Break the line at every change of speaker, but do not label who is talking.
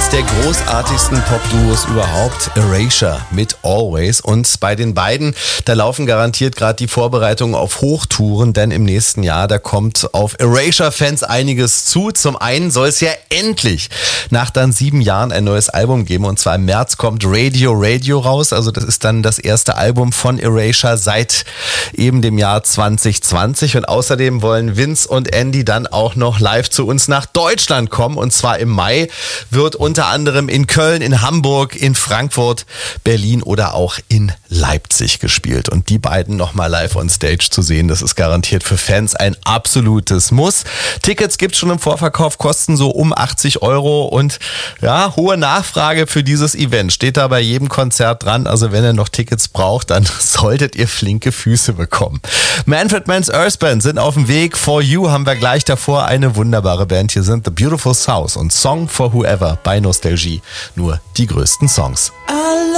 Eines der großartigsten Pop-Duos überhaupt, Erasure mit Always. Und bei den beiden, da laufen garantiert gerade die Vorbereitungen auf Hochtouren, denn im nächsten Jahr, da kommt auf Erasure-Fans einiges zu. Zum einen soll es ja endlich nach dann 7 Jahren ein neues Album geben, und zwar im März kommt Radio raus. Also das ist dann das erste Album von Erasure seit eben dem Jahr 2020. Und außerdem wollen Vince und Andy dann auch noch live zu uns nach Deutschland kommen, und zwar im Mai. Wird unter anderem in Köln, in Hamburg, in Frankfurt, Berlin oder auch in Leipzig gespielt. Und die beiden nochmal live on Stage zu sehen, das ist garantiert für Fans ein absolutes Muss. Tickets gibt's schon im Vorverkauf, kosten so um 80 Euro, und ja, hohe Nachfrage für dieses Event steht da bei jedem Konzert dran. Also wenn ihr noch Tickets braucht, dann solltet ihr flinke Füße bekommen. Manfred Mann's Earth Band sind auf dem Weg. For You haben wir gleich davor, eine wunderbare Band. Hier sind The Beautiful South und Song for Whoever bei Nostalgie. Nur die größten Songs.